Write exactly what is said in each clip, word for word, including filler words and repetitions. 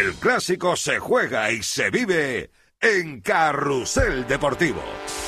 El clásico se juega y se vive en Carrusel Deportivo.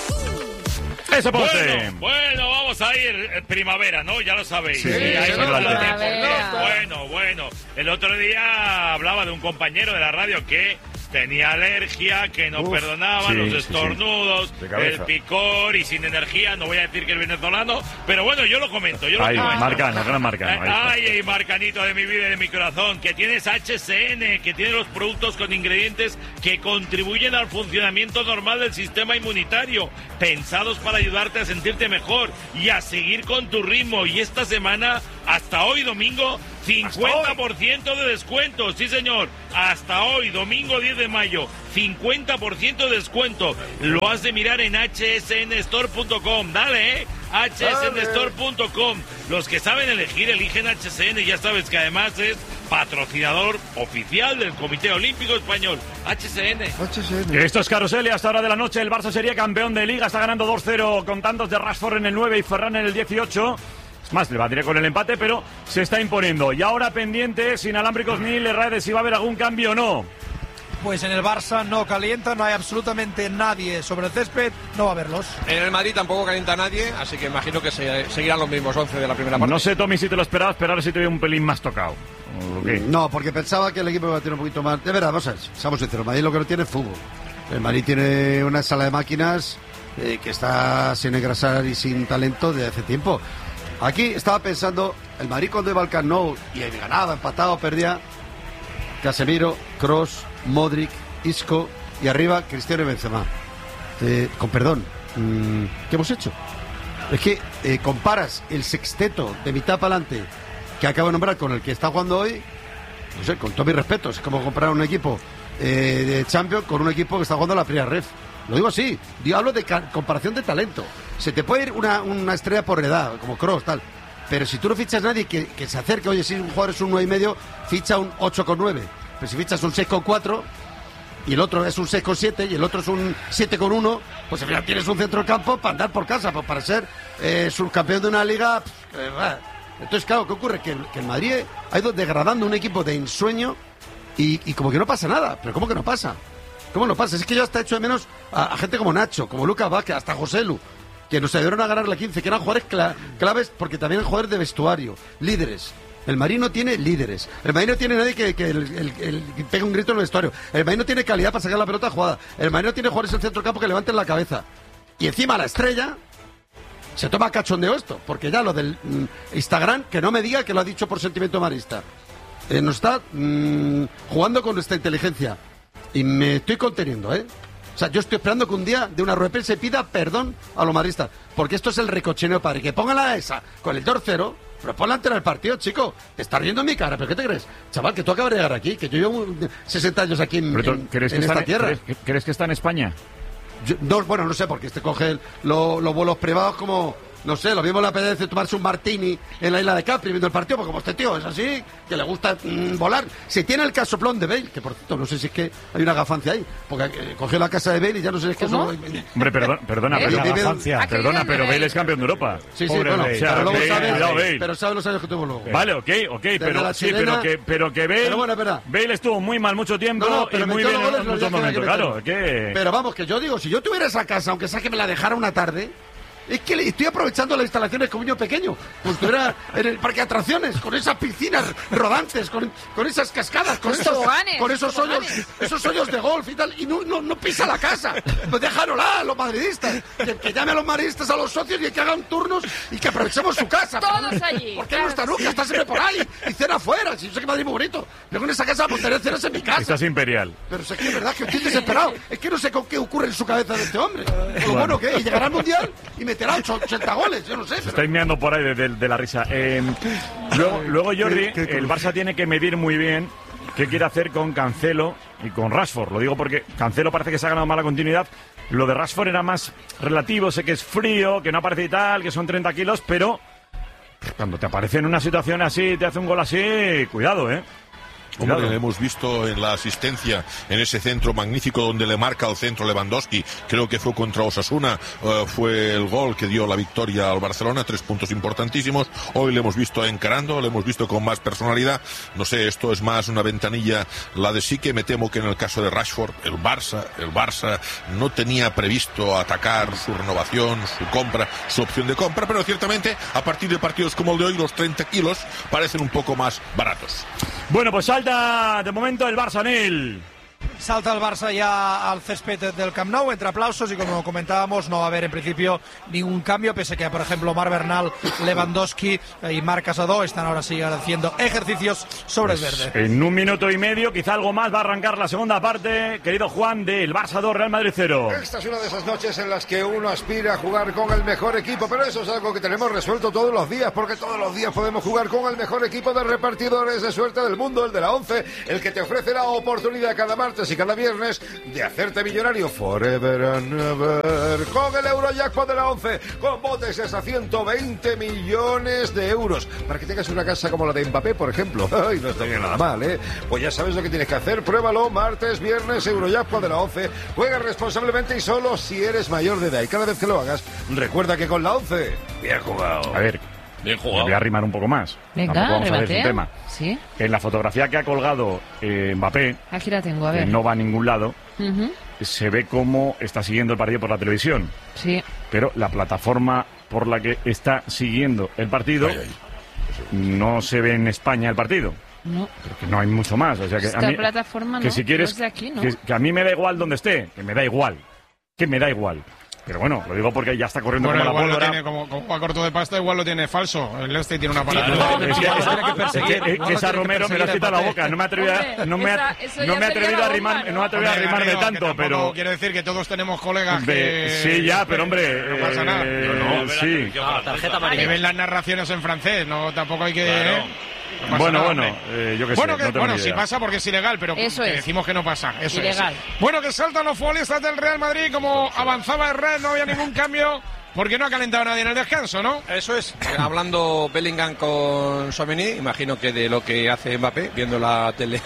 Eso puede bueno, bueno, vamos a ir eh, primavera, ¿no? Ya lo sabéis. Sí, sí, ahí sí, no sí, no, bueno, bueno. El otro día hablaba de un compañero de la radio que tenía alergia, que no Uf, perdonaba, sí, los estornudos, sí, sí. el picor y sin energía. No voy a decir que el venezolano, pero bueno, yo lo comento. Yo lo Ay, comento. Marcano, gran Marcano. Ay, ay, Marcanito de mi vida y de mi corazón, que tienes H C N, que tiene los productos con ingredientes que contribuyen al funcionamiento normal del sistema inmunitario, pensados para ayudarte a sentirte mejor y a seguir con tu ritmo. Y esta semana, hasta hoy domingo, cincuenta por ciento de descuento, sí señor, hasta hoy, domingo diez de mayo, cincuenta por ciento de descuento. Lo has de mirar en H S N store punto com, dale, eh, H S N store punto com. Los que saben elegir, eligen H S N, ya sabes que además es patrocinador oficial del Comité Olímpico Español. H S N. H S N. Esto es Carrusel y hasta hora de la noche el Barça sería campeón de Liga, está ganando dos cero con tantos de Rashford en el nueve y Ferran en el dieciocho. Es más, le batiré con el empate, pero se está imponiendo. Y ahora pendiente, sin alámbricos ni Herrera, si va a haber algún cambio o no. Pues en el Barça no calienta, no hay absolutamente nadie sobre el césped, no va a haberlos. En el Madrid tampoco calienta nadie, así que imagino que se, seguirán los mismos once de la primera parte. No sé, Tommy, si te lo esperabas, pero ahora sí te veo un pelín más tocado. ¿Okay? No, porque pensaba que el equipo iba a tener un poquito más... De verdad, vamos a ver, seamos sinceros, el Madrid lo que no tiene es fútbol. El Madrid tiene una sala de máquinas eh, que está sin engrasar y sin talento desde hace tiempo. Aquí estaba pensando, el Madrid cuando iba al Camp Nou y ganaba, empataba, perdía, Casemiro, Kroos, Modric, Isco y arriba Cristiano y Benzema. Eh, con perdón, mmm, ¿qué hemos hecho? Es que eh, comparas el sexteto de mitad para adelante que acabo de nombrar con el que está jugando hoy, no sé, con todo mi respeto, es como comparar un equipo eh, de Champions con un equipo que está jugando la primera ref. Lo digo así, yo hablo de ca- comparación de talento. Se te puede ir una, una estrella por edad, como Kroos, tal. Pero si tú no fichas a nadie que, que se acerque, oye, si un jugador es un nueve y medio, ficha un ocho con nueve. Pero si fichas un seis con cuatro y el otro es un seis con siete y el otro es un siete con uno, pues al final tienes un centro del campo para andar por casa, pues para ser eh, subcampeón de una liga. Eh, Entonces, claro, ¿qué ocurre? Que, que el Madrid ha ido degradando un equipo de ensueño y, y como que no pasa nada. ¿Pero cómo que no pasa? ¿Cómo no pasa? Es que yo hasta he hecho de menos a, a gente como Nacho, como Lucas Vázquez, hasta José Lu, que nos ayudaron a ganar la quince, que eran jugadores cla- claves porque también eran jugadores de vestuario, líderes. El Madrid no tiene líderes. El Madrid no tiene nadie que, que el, el, el, que pegue un grito en el vestuario. El Madrid no tiene calidad para sacar la pelota jugada. El Madrid no tiene jugadores en el centro del campo que levanten la cabeza. Y encima la estrella se toma cachondeo esto, porque ya lo del mm, Instagram, que no me diga que lo ha dicho por sentimiento marista. Eh, nos está mm, jugando con nuestra inteligencia. Y me estoy conteniendo, ¿eh? O sea, yo estoy esperando que un día de una rueda de prensa se pida perdón a los madridistas. Porque esto es el recochineo, padre. Que pongan la esa con el dos cero, pero ponla ante el partido, chico. Te está riendo en mi cara, ¿pero qué te crees? Chaval, que tú acabas de llegar aquí, que yo llevo sesenta años aquí en, tú, en, ¿crees en que esta está, tierra. ¿crees, ¿Crees que está en España? Yo, no, bueno, no sé, porque este coge el, lo, los vuelos privados como... No sé, lo mismo le apetece tomarse un martini en la isla de Capri viendo el partido, porque como este tío es así, que le gusta mmm, volar. Si tiene el casoplón de Bale, que por cierto, no sé si es que hay una gafancia ahí, porque eh, cogió la casa de Bale y ya no sé si es que eso... Hombre, perdón, perdona, ¿Eh? perdona, Gafancia. perdona, pero Bale es campeón de Europa. Sí, sí, Pobre bueno, Bale. o sea, pero luego Bale, sabe, cuidado, Bale. pero sabe los años que tuvo luego. Vale, ok, ok, pero sí, chilena, pero que, pero que Bale, pero bueno, espera. Bale estuvo muy mal mucho tiempo no, no, pero y muy bien en muchos momentos, claro. Que... Pero vamos, que yo digo, si yo tuviera esa casa, aunque sea que me la dejara una tarde... Es que estoy aprovechando las instalaciones como un niño pequeño. Pues estuviera en el parque de atracciones, con esas piscinas rodantes, con, con esas cascadas, con, esos, con esos hoyos, esos hoyos de golf y tal. Y no, no, no pisa la casa. Pues déjanosla a los madridistas. Que, que llame a los madridistas a los socios y que hagan turnos y que aprovechemos su casa. Todos allí. ¿Por qué claro, nuestra nuca está siempre por ahí? Y cena afuera. Si yo sé que Madrid es muy bonito. Pero con esa casa montaría cenas en mi casa. Estás imperial. Pero es que es verdad que estoy desesperado. Es que no sé con qué ocurre en su cabeza de este hombre. Pero bueno, ¿qué? Y llegará al Mundial y meterá ochenta goles, yo no sé. Se pero... está meando por ahí de, de, de la risa. Eh, luego, luego, Jordi, ¿Qué, qué el Barça tiene que medir muy bien qué quiere hacer con Cancelo y con Rashford. Lo digo porque Cancelo parece que se ha ganado mala continuidad. Lo de Rashford era más relativo, sé que es frío, que no aparece y tal, que son treinta kilos, pero cuando te aparece en una situación así, te hace un gol así, cuidado, ¿eh? Hombre, le hemos visto en la asistencia en ese centro magnífico donde le marca el centro Lewandowski, creo que fue contra Osasuna, uh, fue el gol que dio la victoria al Barcelona, tres puntos importantísimos. Hoy le hemos visto encarando, le hemos visto con más personalidad, no sé, esto es más una ventanilla la de Sique. Me temo que en el caso de Rashford, el Barça, el Barça no tenía previsto atacar su renovación, su compra, su opción de compra, pero ciertamente a partir de partidos como el de hoy los treinta kilos parecen un poco más baratos. Bueno, pues salta de momento el Barça, Nil. Salta el Barça ya al césped del Camp Nou, entre aplausos, y como comentábamos, no va a haber en principio ningún cambio, pese a que, por ejemplo, Marc Bernal, Lewandowski y Marc Casado están ahora sí haciendo ejercicios sobre el Pues verde. en un minuto y medio, quizá algo más, va a arrancar la segunda parte, querido Juan, del Barça dos, Real Madrid cero. Esta es una de esas noches en las que uno aspira a jugar con el mejor equipo, pero eso es algo que tenemos resuelto todos los días, porque todos los días podemos jugar con el mejor equipo de repartidores de suerte del mundo, el de la ONCE, el que te ofrece la oportunidad cada martes y cada viernes de hacerte millonario forever and ever con el Eurojackpot de la ONCE, con botes de hasta ciento veinte millones de euros, para que tengas una casa como la de Mbappé, por ejemplo. Ay, no estaría nada mal, ¿eh? Pues ya sabes lo que tienes que hacer, pruébalo, martes, viernes, Eurojackpot de la ONCE. Juega responsablemente y solo si eres mayor de edad, y cada vez que lo hagas, recuerda que con la ONCE, bien jugado. A ver, bien jugado. Me voy a arrimar un poco más. Venga, Tampoco vamos a ver rebatea. un tema. Sí, En la fotografía que ha colgado eh, Mbappé, aquí la tengo, a que ver. no va a ningún lado, Ujú. se ve cómo está siguiendo el partido por la televisión. Sí. Pero la plataforma por la que está siguiendo el partido Ay, ay. no se ve en España el partido. No. Pero que no hay mucho más. O sea que Esta a mí, plataforma que no, si quieres, no es de aquí, ¿no? que, que a mí me da igual donde esté, que me da igual, que me da igual. Pero bueno, lo digo porque ya está corriendo Bueno, como la igual lo pólvora. tiene, como, como a corto de pasta, igual lo tiene falso. El este tiene una palabra. No, es que- no, es no, no, que- no, es que- es que esa Romero me lo has quitado la boca. No me he atrevido a, Hombre, no me, esa- ha- eso no ya me he sería atrevido la a bomba, arrimar, ¿no? no me he atrevido a Hombre, arrimarme Garrido, que tanto, tampoco pero quiero decir que todos tenemos colegas de- que... sí, ya, pero hombre, no pasa nada. eh, Yo no, espérate, sí. yo con la tarjeta tarjeta. Que ven las narraciones en francés, no, tampoco hay que... Claro. ¿eh? No pasa Bueno, nada, bueno, hombre. eh, yo qué sé, Bueno, no que, tengo bueno ni sí idea. pasa porque es ilegal, pero Eso que es. decimos que no pasa. Eso Ilegal. es. Bueno, que saltan los futbolistas del Real Madrid, como avanzaba el Real, no había ningún cambio, porque no ha calentado nadie en el descanso, ¿no? Eso es. Hablando Bellingham con Tchouaméni, imagino que de lo que hace Mbappé, viendo la tele.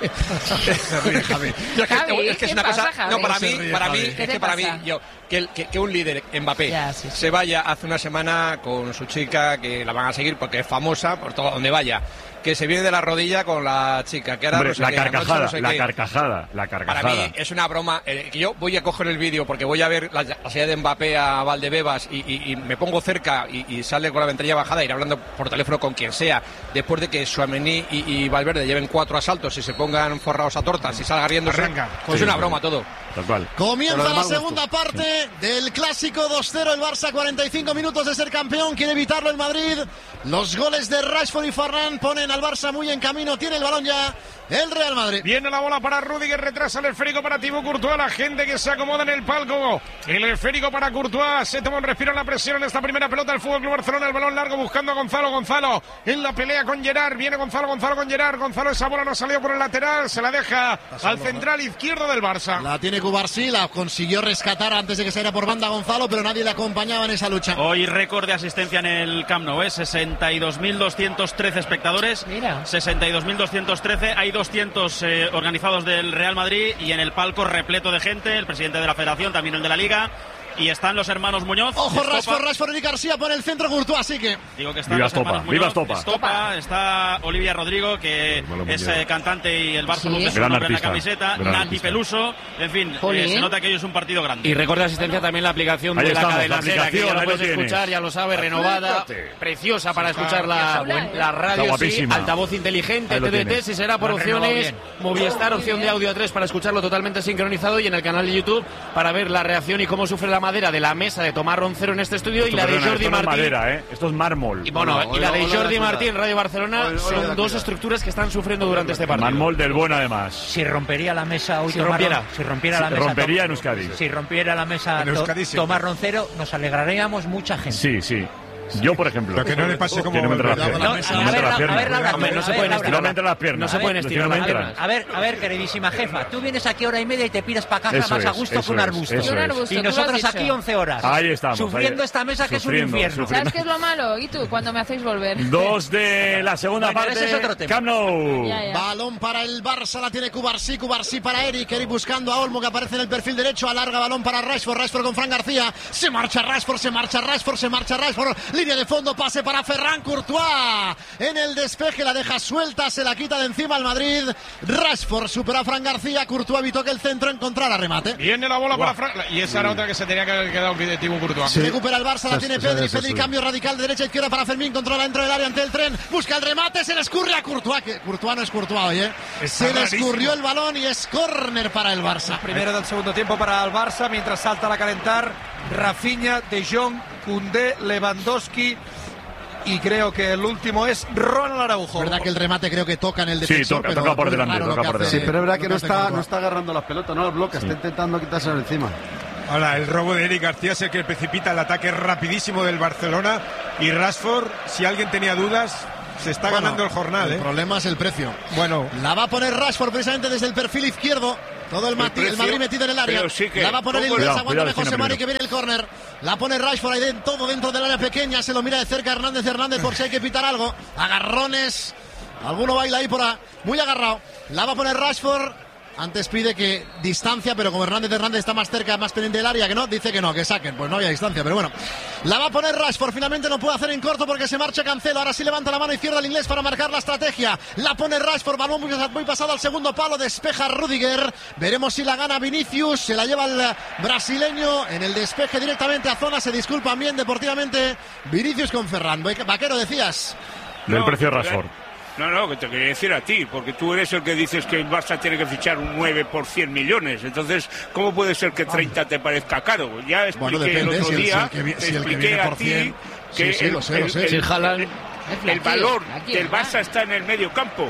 Javi, es que es ¿qué una pasa, cosa. Javi? No, para Se mí, ríe, para mí, Javi. es ¿Qué que te para mí, pasa? yo, que, el- que, que un líder, Mbappé, Ya, sí, sí. se vaya hace una semana con su chica, que la van a seguir porque es famosa por todo donde vaya, que se viene de la rodilla con la chica, que ahora Hombre, no sé la qué, anoche carcajada, no sé la qué. carcajada, la Para carcajada. mí es una broma. eh, que yo voy a coger el vídeo porque voy a ver la, la salida de Mbappé a Valdebebas y, y- y me pongo cerca y, y sale con la ventanilla bajada e ir hablando por teléfono con quien sea. Después de que Tchouaméni y, y Valverde lleven cuatro asaltos y se pongan forrados a tortas y salga riéndose, Arranca. pues es Sí, una sí. broma todo. Tal cual. Comienza Pero la además segunda gusto. parte del clásico dos cero. El Barça, cuarenta y cinco minutos de ser campeón. Quiere evitarlo el Madrid. Los goles de Rashford y Ferran ponen al Barça muy en camino. Tiene el balón ya el Real Madrid. Viene la bola para Rudiger, retrasa el esférico para Thibaut Courtois, la gente que se acomoda en el palco. El esférico para Courtois, se toma un respiro en la presión en esta primera pelota del Fútbol Club Barcelona, el balón largo buscando a Gonzalo, Gonzalo en la pelea con Gerard, viene Gonzalo, Gonzalo con Gerard, Gonzalo esa bola no ha salido por el lateral, se la deja al central izquierdo del Barça. La tiene Cubarsí, la consiguió rescatar antes de que saliera por banda Gonzalo, pero nadie le acompañaba en esa lucha. Hoy récord de asistencia en el Camp Nou, ¿eh? sesenta y dos mil doscientos trece espectadores. Mira. sesenta y dos mil doscientos trece. Hay doscientos eh, organizados del Real Madrid y en el palco repleto de gente. El presidente de la Federación, también el de la Liga. Y están los hermanos Muñoz. Ojo, Estopa. Rashford, Rashford y García por el centro Courtois, así que... Digo que están Viva los Estopa, hermanos viva Muñoz, Estopa. Estopa, está Olivia Rodrigo, que Bueno, es mundial. eh, cantante y el Barça Sí. luce su Gran nombre en la artista, camiseta. gran Nati artista. Peluso. En fin, Jolín. eh, se nota que hoy es un partido grande. Y recuerda asistencia también la aplicación Ahí de la estamos, cadena la Ser, que aplicación, ya la ahí lo puedes tienes. escuchar, ya lo sabes, renovada, Aplícate. preciosa para Está escuchar la, chula, ¿eh? la Está radio, sí, guapísima. altavoz inteligente, Ahí lo T V T, tienes. si será por La renovado opciones, bien. Movistar, opción de audio a tres para escucharlo totalmente sincronizado y en el canal de YouTube para ver la reacción y cómo sufre la madera de la mesa de Tomás Roncero en este estudio y Esto, la de perdona, Jordi esto no es Martín. madera, ¿eh? Esto es mármol. Y bueno, Hola, y la de hola, hola, Jordi hola. Martín, Radio Barcelona, Hola, hola, son hola, dos hola. estructuras que están sufriendo durante este partido. Mármol del bueno, además. Si rompería la mesa hoy Si Tomás rompiera. Ron- si rompiera la Si mesa rompería Tom- en Euskadi. si rompiera la mesa En To- Euskadi siempre. Tomás Roncero, nos alegraríamos mucha gente. Sí, sí. Yo, por ejemplo. Lo que no le pase como... Que no me entre las No, piernas. a No me ver, entre las a ver, piernas. Laura, Hombre, no a se ver, pueden Laura, estirar. No me entre las piernas. No se pueden Es decir, estirar no me las entran. piernas. a ver, a ver, queridísima jefa, tú vienes aquí hora y media y te piras para casa Eso más a es, gusto eso que un es, arbusto. eso Un arbusto, Y tú lo has nosotros dicho. aquí once horas. Ahí estamos. Sufriendo ahí. esta mesa que Sufriendo, es un infierno. sufriendo. ¿Sabes qué es lo malo? ¿Y tú? Cuando me hacéis volver. Dos de la segunda Bueno, parte. ese es otro tema. Camp Nou. Ya, ya. Balón para el Barça, la tiene Cubarsí, Cubarsí para Eric, Eric buscando a Olmo que aparece en el perfil derecho, alarga balón para Rashford, Rashford con Fran García, se marcha Rashford, se marcha Rashford, se marcha Rashford, línea de fondo, pase para Ferran Courtois, en el despeje la deja suelta, se la quita de encima al Madrid, Rashford supera a Fran García, Courtois evitó que el centro encontrara remate. Viene la bola para Fran, y esa era otra que se tenía que haber quedado de Thibaut Courtois. Se recupera el Barça, la tiene Eso, Pedri, eso, Pedri eso. cambio radical de derecha a izquierda para Fermín, controla dentro del área ante el tren, busca el remate, se le escurre a Courtois, que Courtois no es Courtois hoy, ¿eh? Está Se le rarísimo. escurrió el balón y es córner para el Barça. Primero del segundo tiempo para el Barça, mientras salta a calentar Rafinha, De Jong, Koundé, Lewandowski y creo que el último es Ronald Araujo. Verdad que el remate creo que toca en el Sí, defensor, toca, pero toca por muy delante, raro lo toca que por hace- Sí, pero es verdad que lo no hace está, Courtois. no está agarrando las pelotas, no las bloquea, está intentando quitárselo encima. Ahora, el robo de Eric García es el que precipita el ataque rapidísimo del Barcelona y Rashford, si alguien tenía dudas, se está Bueno, ganando el jornal, el ¿eh? problema es el precio. Bueno, La va a poner Rashford precisamente desde el perfil izquierdo. Todo el, Mati- el precio, Madrid metido en el área. pero sí que- la va a poner el Cuidado, inglés. Aguántame cuidado, José Mari Cine que viene el córner. La pone Rashford ahí dentro, todo dentro del área pequeña. Se lo mira de cerca Hernández Hernández por si hay que pitar algo. Agarrones. Alguno baila ahí por ahí. Muy agarrado. La va a poner Rashford. Antes pide que distancia, pero como Hernández Hernández está más cerca, más pendiente del área, que no, dice que no, que saquen. Pues no había distancia, pero bueno. La va a poner Rashford, finalmente no puede hacer en corto porque se marcha Cancelo. Ahora sí levanta la mano izquierda el inglés para marcar la estrategia. La pone Rashford, balón muy, muy pasado al segundo palo, despeja Rudiger. Veremos si la gana Vinicius, se la lleva el brasileño en el despeje directamente a zona. Se disculpan bien deportivamente Vinicius con Ferran. Vaquero, decías. Del No, precio de Rashford. No, no, que te quería decir a ti, porque tú eres el que dices que el Barça tiene que fichar un nueve por cien millones. Entonces, ¿cómo puede ser que treinta te parezca caro? Ya expliqué Bueno, depende, el otro si el- día, si el que vi- te si el que expliqué viene a por ti cien, que sí, sí, el, lo sé, lo el- sé. el- Si Haaland- el- el valor del Barça está en el medio campo.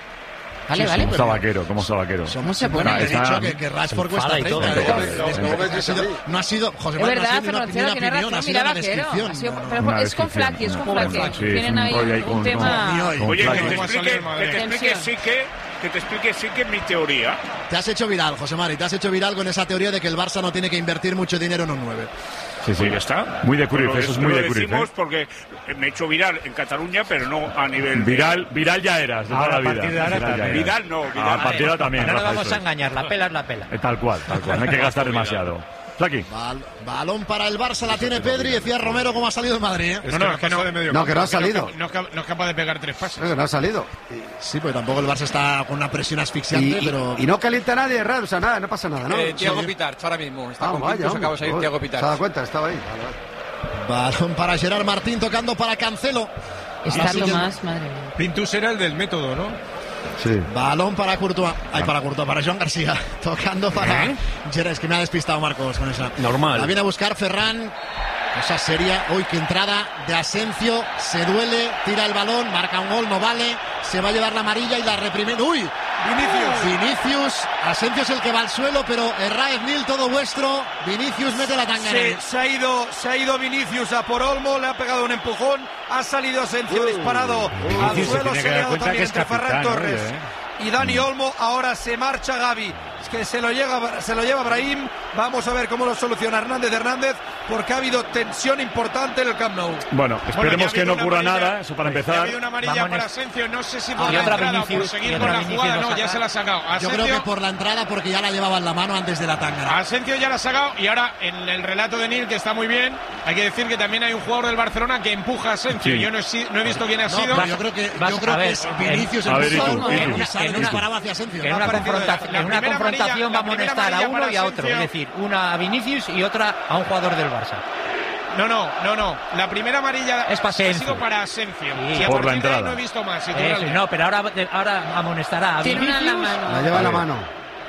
Vale, vale. ¿Cómo está vaquero? ¿Cómo está vaquero? ¿Cómo se pone? Está- He está- dicho que, que Rashford cuesta enfada y todo, treinta. enfada. ¿eh? No ha sido- No ha sido, José Es Manuel, no verdad, ha sido ni una, Fernando ni Cero una tiene opinión, razón, ha sido mira una vaquero. descripción. Ha sido- No, no, pero Una es con descripción. Flaky, es con Con Flaky. Flaky, sí, Tienen es un ahí rollo ahí un con- tema. con Oye, que Flaky. te ¿Cómo ha salido explique, el Madrid? que te explique Tensión. sí que, que te explique sí que mi teoría. Te has hecho viral, José Mari, te has hecho viral con esa teoría de que el Barça no tiene que invertir mucho dinero en un nueve. Sí, sí. Pues ya está. Muy de Cruyff, Lo- eso es muy lo de Cruyff. decimos ¿eh? porque me he hecho viral en Cataluña, pero no a nivel de- Viral, viral ya eras, de toda Ahora, la a vida. partir de ahora Viral ya también. eras. Vidal no, Vidal. Ah, a partir de ahora también. No nos Rafa, vamos eso a es. engañar, la pela es la pela. Eh, Tal cual, tal cual. No hay que gastar demasiado. Flaky. Bal- balón para el Barça, la tiene Pedri. Decía Romero cómo ha salido el Madrid. ¿eh? no, no, es que no, No, que no ha no salido. No, es cap- no es capaz de pegar tres pases. Creo que no ha salido. Sí, pues tampoco el Barça está con una presión asfixiante, Y, y- pero... y no calienta a nadie, raro, o sea, nada, no pasa nada, ¿no? Eh, Thiago Sí. Pitarch ahora mismo. Está Ah, con vaya, Pintus, acaba de salir hombre. Thiago Se ha dado Pitarch. cuenta, estaba ahí. Vale, vale. Balón para Gerard Martín, tocando para Cancelo. Está Así lo que- más, madre mía. Pintus era el del método, ¿no? Sí. Balón para Courtois. Ay, para Courtois, para Joan García. Tocando para Gerard. Es que me ha despistado Marcos con esa. Normal. La viene a buscar Ferran. Cosa seria. Uy, qué entrada de Asencio. Se duele, tira el balón, marca un gol, no vale. Se va a llevar la amarilla y la reprime. ¡Uy! Vinicius. Vinicius. Asencio es el que va al suelo, pero Erraez Nil, todo vuestro. Vinicius mete la tangana. Se, se ha ido, se ha ido Vinicius a por Olmo, le ha pegado un empujón, ha salido Asencio disparado al Vinicius se suelo, tiene se que ha dar liado cuenta también que es entre Ferran capitán, Torres oye, eh. y Dani Olmo. Ahora se marcha Gavi, es que se lo, llega, se lo lleva Brahim. Vamos a ver cómo lo soluciona Hernández Hernández, porque ha habido tensión importante en el Camp Nou. Bueno, ya esperemos ha que habido no una ocurra amarilla. nada, eso para Ya ha empezar. habido una amarilla Vámonos. para Asencio, no sé si Ah, por y la otra entrada o por Vinicius, seguir y con otra la Vinicius jugada, lo no, ya saca. se la ha sacado. Yo Asencio, creo que por la entrada, porque ya la llevaba en la mano antes de la tangana. Asencio ya la ha sacado y ahora en el relato de Nil, que está muy bien, hay que decir que también hay un jugador del Barcelona que empuja a Asencio. Sí. Yo no he, si- no he visto quién ha No, sido. pero yo creo que, vas- yo creo a que ver, es en- Vinicius a ver, el ¿y tú? empujón, ¿y que tú? sale, En no una- disparaba hacia Asencio. Que en ¿no? una, ha parecido confronta- la- la en una primera confrontación amarilla- va a la primera amonestar a amarilla uno para y a otro. Es Asencio. decir, una a Vinicius y otra a un jugador del Barça. No, no, no, no. La primera amarilla Es para ha Asencio. sido para Asencio. Sí. Y a Por la partir de ahí entrada. no he visto más. y tú, Eso, Rally. no, pero ahora, ahora amonestará a Tiene una en la Vinicius. mano. La lleva en la Vale. mano.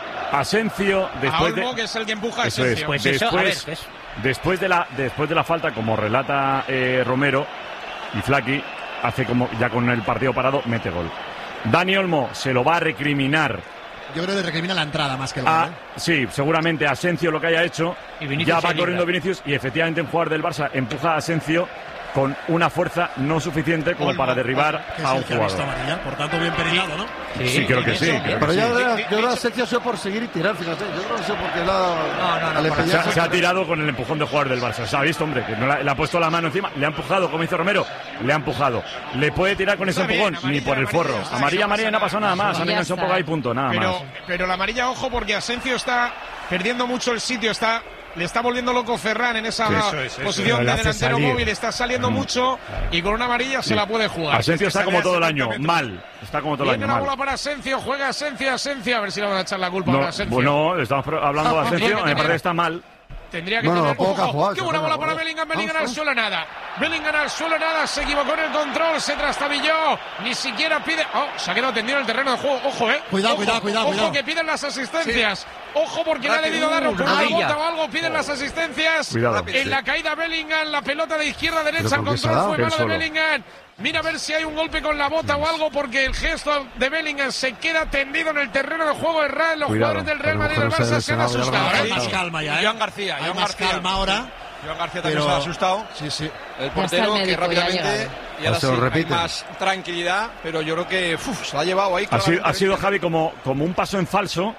Asencio, A después de... Olmo, que es el que empuja a Eso es. Asencio. Pues eso, a ver, después, que es- después, de la, después de la falta, como relata eh, Romero y Flaky, hace como ya con el partido parado, mete gol. Dani Olmo se lo va a recriminar. Yo creo que le recrimina la entrada más que el A, gol. ¿eh? sí, seguramente a Asencio lo que haya hecho. Y Vinicius Ya se va libra. corriendo Vinicius y efectivamente un jugador del Barça empuja a Asencio con una fuerza no suficiente como para derribar a un jugador. Amarilla, por tanto, bien perinado, ¿no? Sí, sí creo que sí. Creo Pero que yo, sí. yo, yo creo que Asensio ha sido por seguir y tirar, fíjate. Yo creo que ha sido porque la, No, no, no. al por empeñarse- Se ha, se ha tirado con el empujón de jugador del Barça. Se ha visto, hombre, que no le, le ha puesto la mano encima. Le ha empujado, como dice Romero. Le ha empujado. ¿Le puede tirar con ese Está bien, empujón? Ni amarilla, por el forro. amarilla, Amarilla, amarilla, no ha pasado nada más. Ya Han enganchado un está. poco ahí, punto. Nada Pero, más. pero la amarilla, ojo, porque Asensio está perdiendo mucho el sitio, está le está volviendo loco Ferran en esa Sí. Eso es, eso posición es. de Le hace delantero salir. móvil, está saliendo mucho y con una amarilla se la puede jugar. Asensio Es que está como sale todo el a año. setenta metros. Mal. Está como todo el Viene año. la Mal. bola para Asensio, juega Asensio, Asensio, a ver si le van a echar la culpa No, ahora a Asensio. bueno, estamos pro- hablando de Asensio. Me parece que está mal. Tendría que No, no, tener. poco que ha Ojo, jugado, qué se buena juega, bola para juega. Bellingham, Bellingham Vamos, al vamos. suelo nada. Bellingham al suelo nada, se equivocó en el control, se trastabilló, ni siquiera pide. Oh, se ha quedado tendido en el terreno de juego. Ojo, eh. Cuidado, Ojo, cuidado, cuidado, Ojo cuidado. que piden las asistencias. Ojo porque le ha debido dar con una amarilla. bota o algo, piden las asistencias. Cuidado. En la caída Bellingham, la pelota de izquierda a derecha, ¿Pero el por qué se ha control dado? fue Él malo de solo. Bellingham. Mira a ver si hay un golpe con la bota o algo, porque el gesto de Bellingham se queda tendido en el terreno de juego de Real. Los Cuidado. jugadores del Real A lo Madrid y del mejor se ha Barça se han lesionado ya asustado. algo. Hay ¿eh? más calma ya, ¿eh? Joan García, Hay Joan más García. calma ahora. Joan García también Pero- se ha asustado. Sí, sí. El Ya está portero el que médico, ya ha rápidamente llegado. y ahora Se sí, lo hay repiten. más tranquilidad, pero yo creo que uf, se la ha llevado ahí. Ha sido, ha claramente. sido Javi como, como un paso en falso.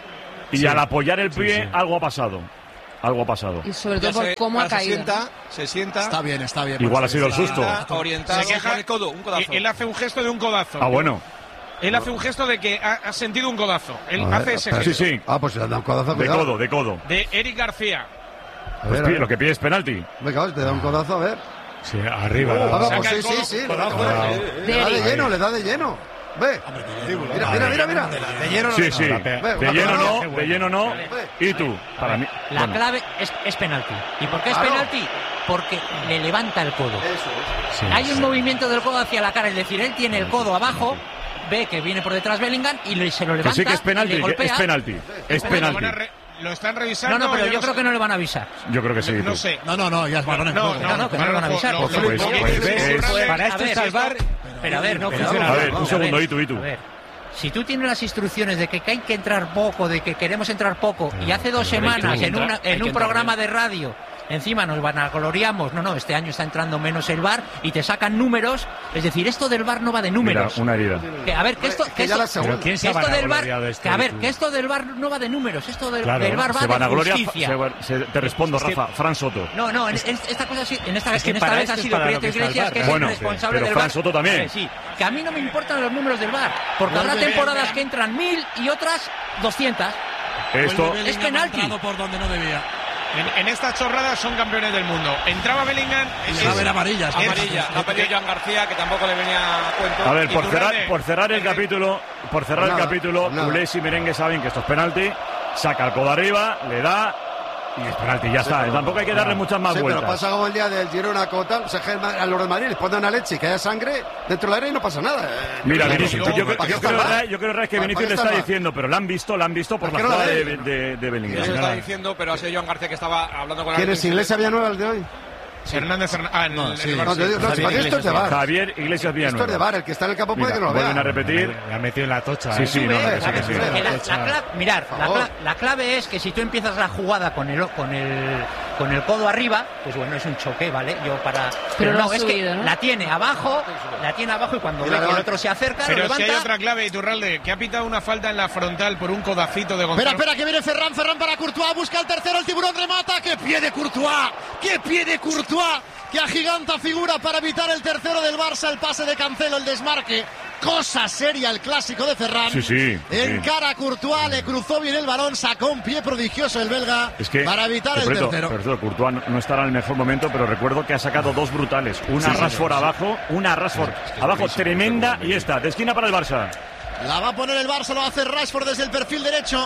Y Sí. al apoyar el pie, sí. algo ha pasado. Algo ha pasado. Y sobre Ya todo por se- cómo ha ahora se caído. sienta, se sienta. Está bien, está bien. Igual ha sido el Está- susto. Está orientado Se queja- con el codo, un codazo. Él hace un gesto de un codazo. Ah, bueno. Él hace un gesto de que ha, ha sentido un codazo. Él A ver, hace ese espera. gesto. Sí, sí. Ah, pues si le han dado un codazo, De cuidado. codo, de codo. De Eric García. A Pues ver, a pide- ver. lo que pide es penalti. Venga, te da un codazo, a ver. Sí, arriba. Ah, la- vamos, saca sí, el sí, codo. sí. Le Codazo. da, Ahí. le da de lleno, le da de lleno. Ve. Mira, mira, mira, mira. De lleno no Sí, le- sí. la pe- De Ve, lleno ve, no, de lleno no. ¿Y tú? Para mí. La bueno. clave es, es penalti. ¿Y por qué es Claro. penalti? Porque le levanta el codo. sí, Hay sí. un movimiento del codo hacia la cara, es decir, él tiene el codo abajo, ve que viene por detrás Bellingham y le- se lo Que levanta. sí que es y penalti, le que golpea. es penalti. Es Lo, penalti. van a re- lo están revisando. No, no, pero yo creo sé. que no le van a avisar. Yo creo que sí. No tú. sé. No, no, no, ya es balón en No, juego. no, no, que no lo van a lo- avisar. lo- Pues, lo- pues, lo- pues, lo- ves, lo- es- lo- Para esto a ver, es salvar. Pero a ver, no funciona. A ver, un segundo, y tú, y tú. A ver, si tú tienes las instrucciones de que hay que entrar poco, de que queremos entrar poco, y hace dos pero hay que semanas en, entrar, una- hay en que un entrar programa bien. de radio, encima nos vanagloriamos, no, no, este año está entrando menos el V A R y te sacan números, es decir, esto del V A R no va de Mira, números. una herida. Que, a ver, que esto, que que ya esto, la segunda. Pero ¿quién se que ha esto del V A vanagloriado R, esto, que a ver, tú? que esto del V A R no va de números, esto del, Claro, del V A R va Se de vanagloria. justicia. se- se- te respondo, Es que- Rafa. Fran Soto. No, no, en, en esta cosa sí, en esta, Es que en esta para vez esto ha es sido para lo Prieto que está Iglesias, el que V A es R. Bueno, el responsable pero del Fran V A R. Soto también. Eh, sí, que a mí no me importan los números del V A R, porque Vuelve habrá temporadas Bellingham. que entran mil y otras doscientas. Esto. Vuelve Bellingham, es penalti. ha entrado por donde no debía. En, en estas chorradas son campeones del mundo. Entraba Bellingham. Le va a ver amarillas. Amarilla, la ha pedido Joan García, que tampoco le venía a cuento. A ver, por Y cerrar, Iturralde. por cerrar el capítulo, por cerrar el Nada, capítulo, nada. Culés y Merengue saben que esto es penalti, saca el codo arriba, le da y es penalti, ya está. Tampoco hay que darle muchas más Sí, pero vueltas. pasa como el día del Girona Cotal, se a los de Madrid les ponen una leche y que haya sangre dentro del área y no pasa nada. Eh, Mira, claro, Vinicius, si yo, no, yo- ¿para yo qué creo, está el Ray- V A R? yo creo Ray, que ¿Para- Vinicius para le qué está está el V A R? diciendo, pero lo han visto, lo han visto por la ¿Para qué no jugada la de, ven? de, de Bellingham. Eso está diciendo, pero ha sido Joan García que estaba hablando con ¿Quién es Iglesia Villanueva el de hoy? Hernández Hernández. Ah, en No, el- sí. el No, Barça. te digo, no, si para esto es de V A R. Javier Iglesias Esto es de Villanueva. V A R, el que está en el campo puede Mira, que no lo vuelven a vea. repetir. Me ha metido en la tocha. Sí, ¿eh? sí, no, Sube, que sí, que sí. que la- la cla- mirad, la, favor. cla- la clave es que si tú empiezas la jugada con el, con el con el codo arriba, pues bueno, es un choque, ¿vale? Yo para Pero lo no, ha es subido, que ¿no? la tiene abajo, la tiene abajo y cuando Y ve la que el levanta. otro se acerca, Pero lo es que hay levanta. otra clave, Iturralde, que ha pitado una falta en la frontal por un codacito de Espera, Gonzalo. espera, que viene Ferran, Ferran para Courtois, busca el tercero, el tiburón remata, ¡qué pie de Courtois! ¡Qué pie de Courtois! ¡Que agiganta figura para evitar el tercero del Barça, el pase de Cancelo, el desmarque! Cosa seria el clásico de Ferran. Sí, sí, En sí. cara a Courtois, le cruzó bien el balón, sacó un pie prodigioso el belga Es que, para evitar que, el por cierto, tercero. por cierto, Courtois no, no estará en el mejor momento, pero recuerdo que ha sacado dos brutales. Una Sí, sí, Rashford sí. abajo, una Rashford abajo, tremenda, y esta, de esquina para el Barça. La va a poner el Barça, lo hace Rashford desde el perfil derecho.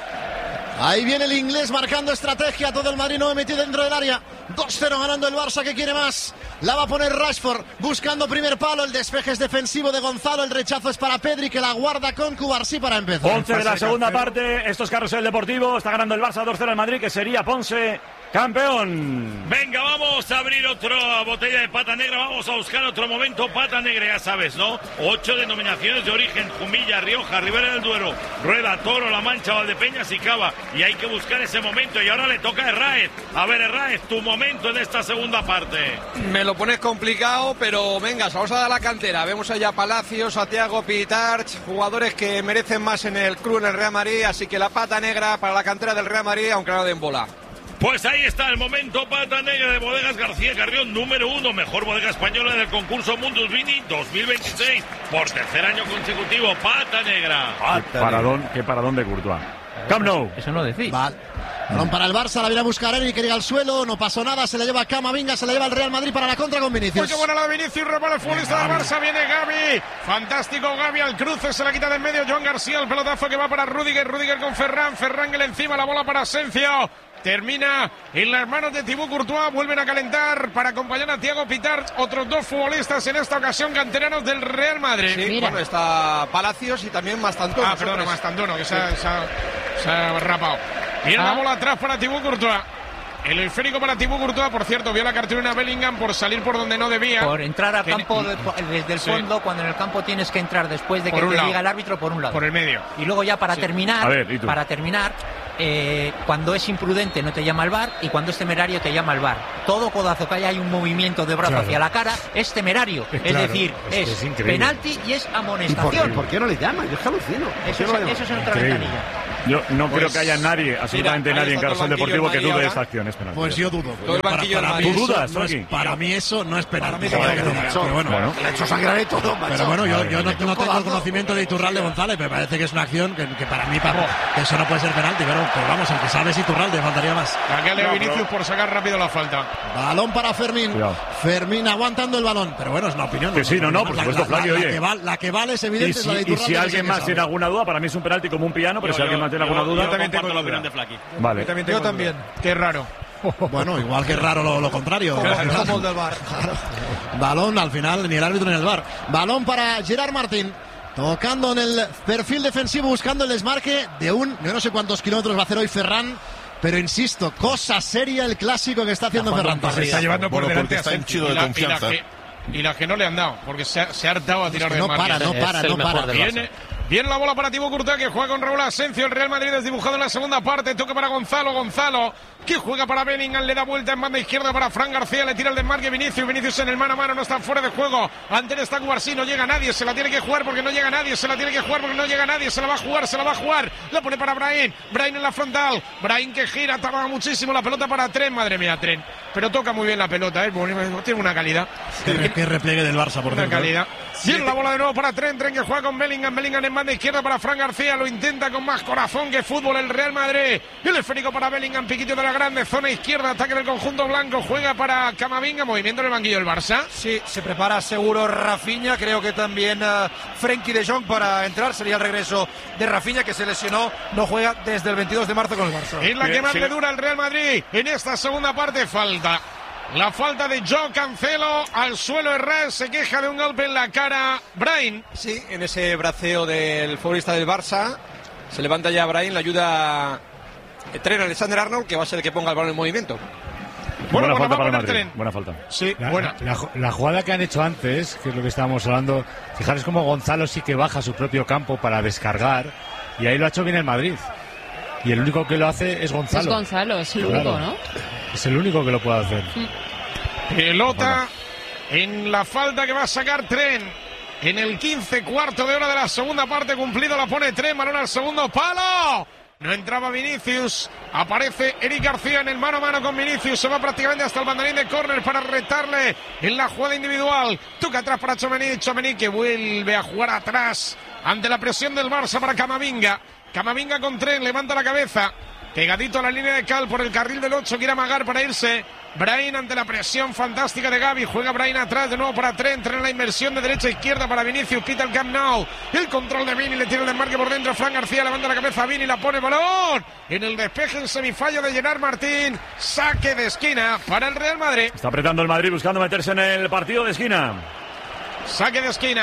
Ahí viene el inglés marcando estrategia, todo el Madrid no metido dentro del área. dos cero ganando el Barça, que quiere más. La va a poner Rashford, buscando primer palo, el despeje es defensivo de Gonzalo, el rechazo es para Pedri, que la guarda con Cubarsí para empezar. once de la segunda parte, esto es Carrusel Deportivo, está ganando el Barça dos cero al Madrid, que sería Ponce campeón. Venga, vamos a abrir otra botella de pata negra, vamos a buscar otro momento pata negra, ya sabes, ¿no? Ocho denominaciones de origen: Jumilla, Rioja, Ribera del Duero, Rueda, Toro, La Mancha, Valdepeñas y Cava. Y hay que buscar ese momento, y ahora le toca a Herráez. A ver, Herráez, tu momento en esta segunda parte. Me lo pones complicado, pero venga, vamos a dar la cantera. Vemos allá a Palacios, a Thiago Pitarch, jugadores que merecen más en el club, en el Real Madrid, así que la pata negra para la cantera del Real Madrid, aunque no den bola. Pues ahí está el momento pata negra de Bodegas García Carrión, número uno, mejor bodega española del concurso Mundus Vini dos mil veintiséis, por tercer año consecutivo, pata negra. Qué paradón, qué paradón de Courtois. Camp Nou. Eso no decís. Vale. Balón para el Barça, la viene a buscar Eric, que llega al suelo, no pasó nada, se le lleva Camavinga, se le lleva el Real Madrid para la contra con Vinicius. Pues qué buena la de Vinicius, repara el futbolista del Barça, viene Gavi, fantástico Gavi al cruce, se la quita de en medio Joan García, el pelotazo que va para Rüdiger, Rüdiger con Ferran, Ferran que le encima, la bola para Asensio. Termina en las manos de Thibaut Courtois, vuelven a calentar para acompañar a Thiago Pitarch, otros dos futbolistas en esta ocasión canteranos del Real Madrid. Sí, bueno, está Palacios y también Mastantuono. Ah, perdona, Mastantuono, que se ha, se ha, se ha rapado. Viene Ah. la bola atrás para Thibaut Courtois. El esférico para Thibaut Courtois, por cierto, vio la cartulina Bellingham por salir por donde no debía. Por entrar al Que- campo de- desde el Sí. fondo, cuando en el campo tienes que entrar después de que Por un te lado. diga el árbitro por un lado. Por el medio. Y luego ya para Sí. terminar, A ver, ¿y tú? para terminar, eh, cuando es imprudente no te llama el V A R y cuando es temerario te llama el V A R. Todo codazo que haya hay un movimiento de brazo Claro. hacia la cara es temerario. Eh, es claro, decir, es que es, es increíble. penalti y es ¿Y por qué, amonestación. por qué no le llama? Yo es que alucino. ¿Por Eso qué es, no le llama? eso es en otra Increíble. ventanilla. Yo no Pues, creo que haya nadie, absolutamente mira, ahí nadie en está todo Carrusel el banquillo Deportivo que del dude Madrid de ahora. esta acción. Es penalti. Pues yo dudo. Todo el Para- banquillo para del mí Madrid. eso ¿Dudas, no es- Frankie? Para mí eso no es penalti. Joder, Pero macho. bueno, Bueno. Le ha hecho sangrar y todo, macho. Pero bueno, yo, Madre yo no, mía. no tengo el conocimiento de Iturralde González, me parece que es una acción que, que para mí para, que eso no puede ser penalti, pero, pero vamos, el que sabe es Iturralde, faltaría más. Aquí a Leo No, Vinicius pero- por sacar rápido la falta. Balón para Fermín. Cuidado. Fermín aguantando el balón, pero bueno, es una opinión. Que sí, no, no, por La- supuesto, la, la, Flaqui, la oye. que vale, la que vale es Y evidente, es si, la de y Iturralde. si que alguien sí que más sabe. tiene alguna duda, para mí es un penalti como un piano, pero si alguien más tiene alguna duda. Yo también tengo la duda. opinión de Flaky. Vale. Yo también. Tengo Yo también. duda. Qué raro. Bueno, igual que es raro lo, lo contrario. Como, como el del V A R. Balón al final, ni el árbitro ni el V A R. Balón para Gerard Martín. Tocando en el perfil defensivo, buscando el desmarque de un, yo no sé cuántos kilómetros va a hacer hoy Ferran, pero insisto, cosa seria el clásico que está haciendo Ferran. Se está llevando por Bueno, delante porque a está Asensio. henchido de Y la- confianza. Y la, que, y la que no le han dado, porque se ha, se ha hartado a tirar que de no margen. para, no para, Es el no mejor para. del Viene, viene la bola para Thibaut Courtois, que juega con Raúl Asensio. El Real Madrid desdibujado en la segunda parte. Toque para Gonzalo. Gonzalo, que juega para Bellingham. Le da vuelta en banda izquierda para Fran García. Le tira el desmarque Vinicius. Vinicius en el mano a mano. No está fuera de juego. Ante está Cubarsí. No llega nadie. Se la tiene que jugar porque no llega nadie. Se la tiene que jugar porque no llega nadie. Se la va a jugar. Se la va a jugar. La pone para Brahim. Brahim en la frontal. Brahim que gira. Tarda muchísimo. La pelota para Tren. Madre mía, Tren. Pero toca muy bien la pelota. ¿eh? Tiene una calidad. Qué, qué repliegue del Barça, por Una cierto. calidad. Viene la bola de nuevo para Tren, Tren que juega con Bellingham, Bellingham en banda izquierda para Fran García, lo intenta con más corazón que fútbol el Real Madrid. El esférico para Bellingham, piquito de la grande, zona izquierda, ataque del conjunto blanco, juega para Camavinga, movimiento en el banquillo del Barça. Sí, se prepara seguro Rafinha, creo que también uh, Frenkie de Jong para entrar, sería el regreso de Rafinha que se lesionó, no juega desde el veintidós de marzo con el Barça. Es la que Bien, más sí. le dura al Real Madrid en esta segunda parte, falta. La falta de Joe Cancelo al suelo. Herrera se queja de un golpe en la cara. Brain. Sí, en ese braceo del futbolista del Barça. Se levanta ya Brahim, le ayuda Trent Alexander Arnold, que va a ser el que ponga el balón en movimiento. Bueno, Buena pues la falta va a para el poner Madrid. Tren. Buena falta. Sí, La, buena. la, la- la jugada que han hecho antes, que es lo que estábamos hablando, fijaros cómo Gonzalo sí que baja a su propio campo para descargar, y ahí lo ha hecho bien el Madrid. Y el único que lo hace es Gonzalo. Es Gonzalo, es el único, Claro. ¿no? Es el único que lo puede hacer. Pelota en la falta que va a sacar Tren. En el quince, cuarto de hora de la segunda parte cumplido, la pone Tren, balón al segundo palo. No entraba Vinicius, aparece Eric García en el mano a mano con Vinicius, se va prácticamente hasta el banderín de córner para retarle en la jugada individual. Toca atrás para Tchouaméni, Tchouaméni que vuelve a jugar atrás ante la presión del Barça para Camavinga. Camavinga con Tren, levanta la cabeza, pegadito a la línea de cal por el carril del ocho, quiere amagar para irse. Brahim ante la presión fantástica de Gavi, juega Brahim atrás de nuevo para Trent, Trent en la inversión de derecha a izquierda para Vinicius, quita el Camp Nou, el control de Vini, le tira el desmarque por dentro, Fran García levanta la cabeza, Vini la pone balón, en el despeje el semifallo de Gerard Martín, saque de esquina para el Real Madrid. Está apretando el Madrid buscando meterse en el partido de esquina. Saque de esquina